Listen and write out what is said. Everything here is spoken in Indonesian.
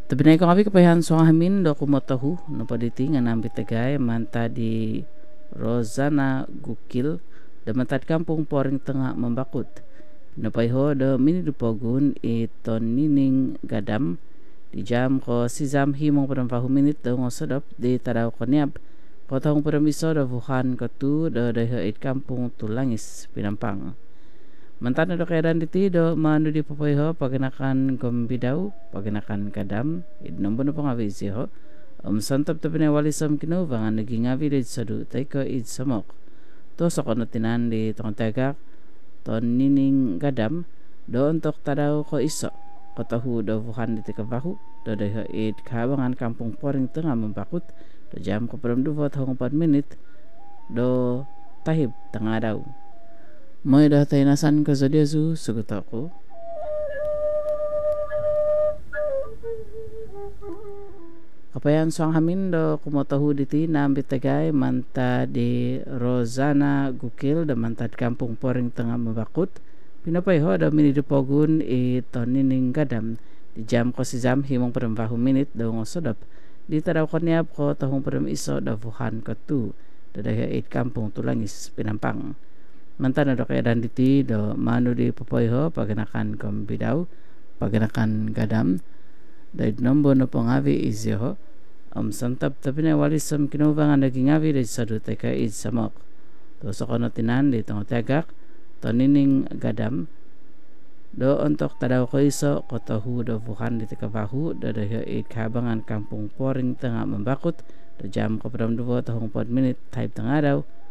Tabinay ko kami kapayahan so amin do kumotahu no paditi nga nambit tagay manta di Rosana Gukil da mantad kampung poring tengah membakut. Napayho do minidupogun iton nining gadam di jam ko si jam himong padang minit do ngosodop di tadaw ko niab ko tahong padang iso do vuhan ko tu do daho it kampung tulangis pinampang. Mantan do kaya diti do manu di papoyho paganakan gombidaw paganakan kadam idnombo no pangavisi ho santap to pinawalisam kinuvangan naging avi di sadu tay ko id samok to sa kono tinan di tong tagak ton nining gadam do untuk tadaw ko iso kotahu do vuhan di tikabahu do daho id kabangan kampung poring tengah membakut do jam ko pram 24 menit do tahib tengah daw. May datay nasan ka sa Diyasu, sugot ako. Kapayan so ang hamin do kumotahu diti na ambitagay manta di Rosana Gukil da mantad kampung poring tengah mabakut. Pinapayho da minidupogun ito nining gadam. Di jam ko si jam himong parambahu minit daw ngosodap. Di tadaw ko niyap ko tahong param iso da vuhan ko tu. Dadaya 8 kampung tulangis pinampang. Mantan do kaya diti do manu di papoyho paganakan kombidaw paganakan gadam dahil nombo no pangavi izyo santap tapi na walisam kinubangan naging avi dahil sa dutay ka iz samok to sa kono tinan di tong tagak to nining gadam do untuk tadaw ko iso kotahu do bukan di tikabahu do dahil kabangan kampung poring tengah membakut do jam ko pram 2 tahong 4 minit type tengah daw